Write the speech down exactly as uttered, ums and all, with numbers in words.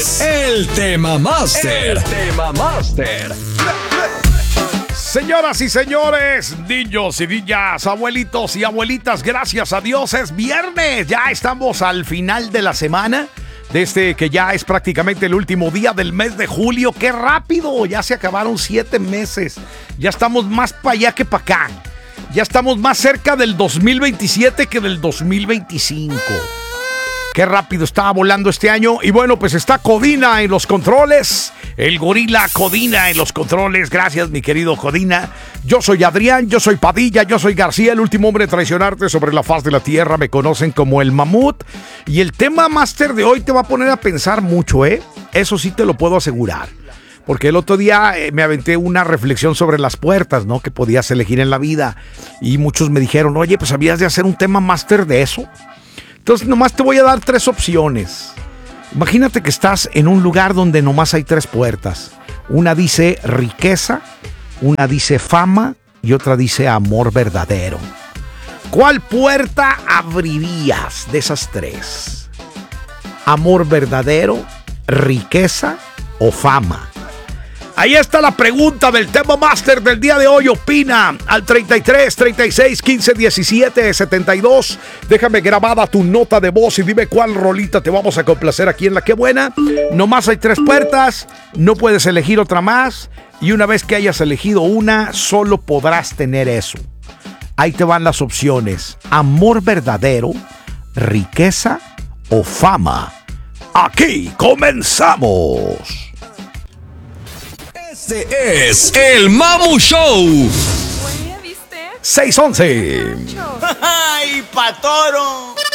El Tema Master. El Tema Master. Señoras y señores, niños y niñas, abuelitos y abuelitas, gracias a Dios es viernes. Ya estamos al final de la semana, desde que ya es prácticamente el último día del mes de julio. ¡Qué rápido! Ya se acabaron siete meses. Ya estamos más para allá que para acá. Ya estamos más cerca del dos mil veintisiete que del dos mil veinticinco. Qué rápido estaba volando este año. Y bueno, pues está Codina en los controles. El gorila Codina en los controles. Gracias, mi querido Codina. Yo soy Adrián, yo soy Padilla, yo soy García, el último hombre en traicionarte sobre la faz de la tierra. Me conocen como el Mamut. Y el tema máster de hoy te va a poner a pensar mucho, ¿eh? Eso sí te lo puedo asegurar. Porque el otro día eh, me aventé una reflexión sobre las puertas, ¿no? Que podías elegir en la vida. Y muchos me dijeron, oye, pues habías de hacer un tema máster de eso. Entonces nomás te voy a dar tres opciones. Imagínate que estás en un lugar donde nomás hay tres puertas. Una dice riqueza, una dice fama y otra dice amor verdadero. ¿Cuál puerta abrirías de esas tres? ¿Amor verdadero, riqueza o fama? Ahí está la pregunta del tema máster del día de hoy. Opina al treinta y tres, treinta y seis, quince, diecisiete, setenta y dos. Déjame grabada tu nota de voz y dime cuál rolita te vamos a complacer aquí en La Qué Buena. Nomás hay tres puertas, no puedes elegir otra más. Y una vez que hayas elegido una, solo podrás tener eso. Ahí te van las opciones: amor verdadero, riqueza o fama. Aquí comenzamos. Este es el Mamu Show. Oye, ¿viste? seis once. ¡Ay, patoro!